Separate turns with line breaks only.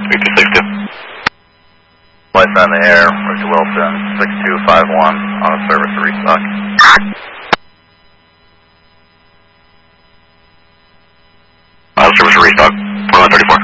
3262.
Lights on the air, Richard Wilson, 6251, on a service to restock.
Service to restock, 4134.